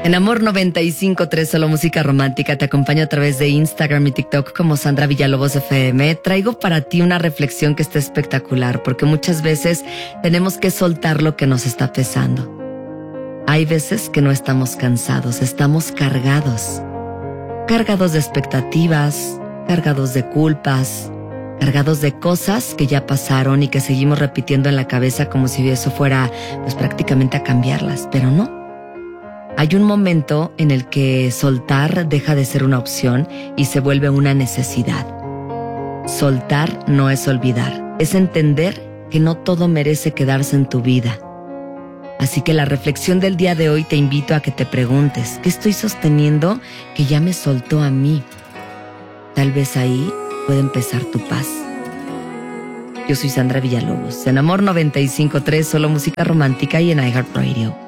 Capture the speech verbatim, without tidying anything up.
En Amor noventa y cinco punto tres, solo música romántica, te acompaño a través de Instagram y TikTok como Sandra Villalobos F M. Traigo para ti una reflexión que está espectacular, porque muchas veces tenemos que soltar lo que nos está pesando. Hay veces que no estamos cansados, estamos cargados. Cargados de expectativas, cargados de culpas, cargados de cosas que ya pasaron y que seguimos repitiendo en la cabeza como si eso fuera pues prácticamente a cambiarlas, pero no. Hay un momento en el que soltar deja de ser una opción y se vuelve una necesidad. Soltar no es olvidar, es entender que no todo merece quedarse en tu vida. Así que la reflexión del día de hoy te invito a que te preguntes, ¿qué estoy sosteniendo que ya me soltó a mí? Tal vez ahí puede empezar tu paz. Yo soy Sandra Villalobos, en Amor noventa y cinco punto tres, solo música romántica y en iHeartRadio.